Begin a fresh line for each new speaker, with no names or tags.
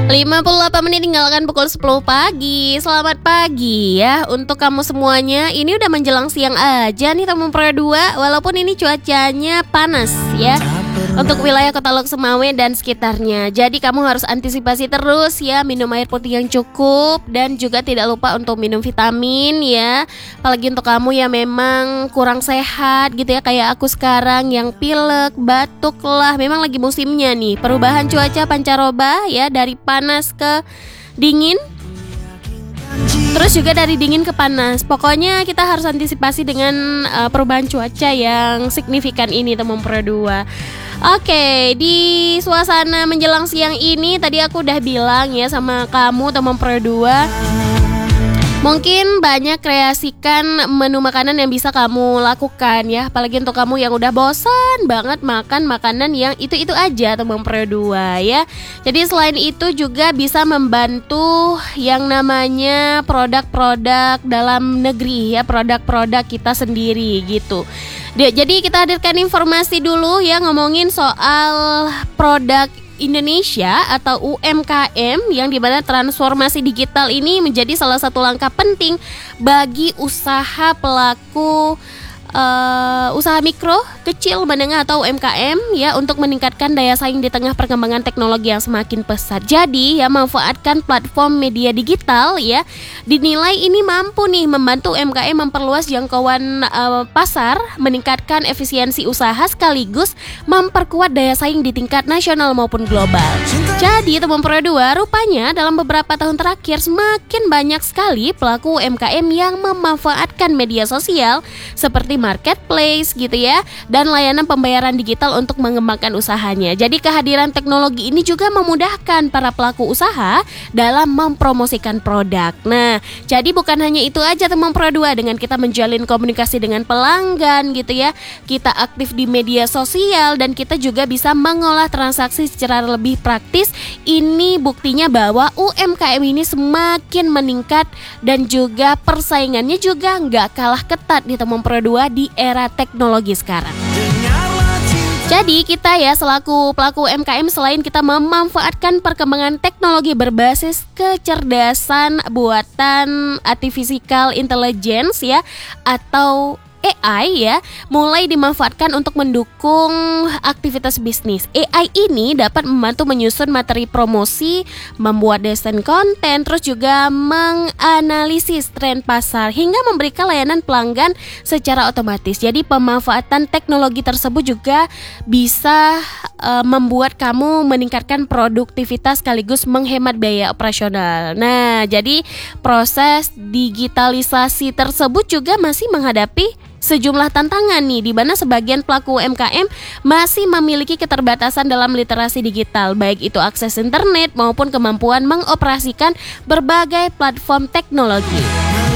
58 menit tinggalkan pukul 10 pagi. Selamat pagi ya untuk kamu semuanya. Ini udah menjelang siang aja nih teman Pro 2. Walaupun ini cuacanya panas ya untuk wilayah Kota Lok Semawe dan sekitarnya. Jadi kamu harus antisipasi terus ya, minum air putih yang cukup dan juga tidak lupa untuk minum vitamin ya. Apalagi untuk kamu yang memang kurang sehat gitu ya, kayak aku sekarang yang pilek, batuk lah. Memang lagi musimnya nih, perubahan cuaca pancaroba ya, dari panas ke dingin. Terus juga dari dingin ke panas. Pokoknya kita harus antisipasi dengan perubahan cuaca yang signifikan ini teman Pro 2. Oke, di suasana menjelang siang ini tadi aku udah bilang ya sama kamu teman Pro 2. Mungkin banyak kreasikan menu makanan yang bisa kamu lakukan ya. Apalagi untuk kamu yang udah bosan banget makan makanan yang itu-itu aja teman Pro 2 ya. Jadi selain itu juga bisa membantu yang namanya produk-produk dalam negeri ya, produk-produk kita sendiri gitu. Jadi kita hadirkan informasi dulu ya, ngomongin soal produk Indonesia atau UMKM, yang dimana transformasi digital ini menjadi salah satu langkah penting bagi usaha pelaku usaha mikro, kecil, menengah atau UMKM ya, untuk meningkatkan daya saing di tengah perkembangan teknologi yang semakin pesat. Jadi ya, manfaatkan platform media digital ya, dinilai ini mampu nih membantu UMKM memperluas jangkauan pasar, meningkatkan efisiensi usaha sekaligus memperkuat daya saing di tingkat nasional maupun global. Jadi teman Pro 2, rupanya dalam beberapa tahun terakhir semakin banyak sekali pelaku UMKM yang memanfaatkan media sosial seperti marketplace gitu ya, dan layanan pembayaran digital untuk mengembangkan usahanya. Jadi kehadiran teknologi ini juga memudahkan para pelaku usaha dalam mempromosikan produk. Nah, jadi bukan hanya itu aja teman Pro 2, dengan kita menjalin komunikasi dengan pelanggan gitu ya, kita aktif di media sosial, dan kita juga bisa mengolah transaksi secara lebih praktis. Ini buktinya bahwa UMKM ini semakin meningkat dan juga persaingannya juga nggak kalah ketat di teman Pro 2 di era teknologi sekarang. Jadi kita ya selaku pelaku UMKM, selain kita memanfaatkan perkembangan teknologi berbasis kecerdasan buatan artificial intelligence ya, atau AI ya, mulai dimanfaatkan untuk mendukung aktivitas bisnis. AI ini dapat membantu menyusun materi promosi, membuat desain konten, terus juga menganalisis tren pasar hingga memberikan layanan pelanggan secara otomatis. Jadi pemanfaatan teknologi tersebut juga bisa membuat kamu meningkatkan produktivitas sekaligus menghemat biaya operasional. Nah, jadi proses digitalisasi tersebut juga masih menghadapi sejumlah tantangan nih, di mana sebagian pelaku UMKM masih memiliki keterbatasan dalam literasi digital, baik itu akses internet maupun kemampuan mengoperasikan berbagai platform teknologi.